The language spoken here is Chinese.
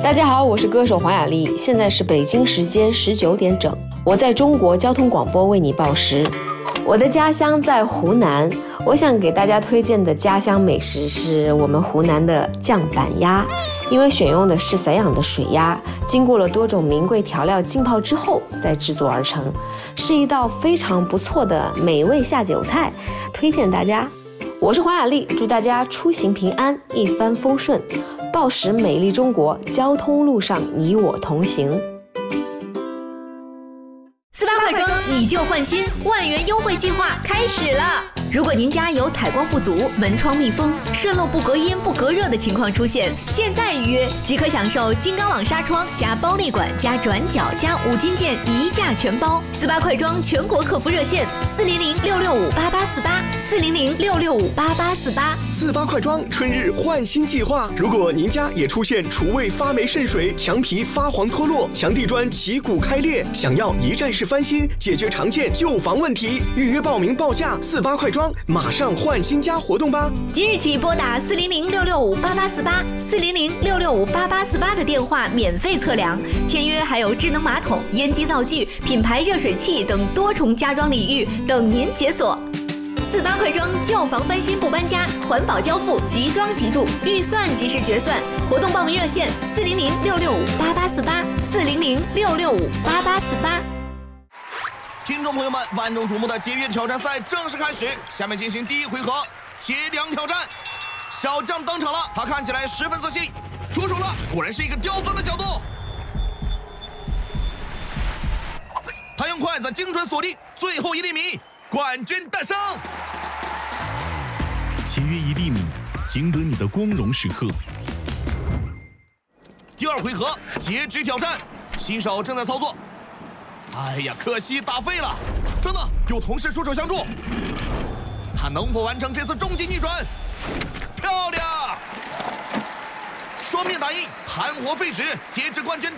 大家好，我是歌手黄雅莉，现在是北京时间19点整，我在中国交通广播为你报时。我的家乡在湖南，我想给大家推荐的家乡美食是我们湖南的酱板鸭，因为选用的是散养的水鸭，经过了多种名贵调料浸泡之后再制作而成，是一道非常不错的美味下酒菜，推荐大家。我是黄雅莉，祝大家出行平安，一帆风顺，报时美丽中国，交通路上你我同行。 48块装你就换新，万元优惠计划开始了！如果您家有采光不足、门窗密封、渗漏不隔音不隔热的情况出现，现在预约即可享受金刚网纱窗加包立管加转角加5金件一价全包。48块装全国客服热线 400-665-8848，400-665-8848。48块装春日换新计划，如果您家也出现厨卫发霉渗水、墙皮发黄脱落、墙地砖起骨开裂，想要一站式翻新，解决常见旧房问题，预约报名报价48块装，马上换新家活动吧！ 即日起拨打400-665-8848，400-665-8848的电话免费测量，签约还有智能马桶、烟机灶具、品牌热水器等多重家装礼遇等您解锁。48块装旧房翻新不搬家，环保交付，即装即住，预算即时决算。活动报名热线400-665-8848，400-665-8848。 听众朋友们，万众瞩目的节约挑战赛正式开始，下面进行第一回合切梁挑战。小将登场了，他看起来十分自信，出手了，果然是一个刁钻的角度。他用筷子精准锁定最后1厘米，冠军诞生。 节约1厘米，赢得你的光荣时刻。 第2回合截肢挑战，新手正在操作。哎呀，可惜打废了！等等，有同事出手相助，他能否完成这次终极逆转？漂亮！双面打印，含活废纸，截肢冠军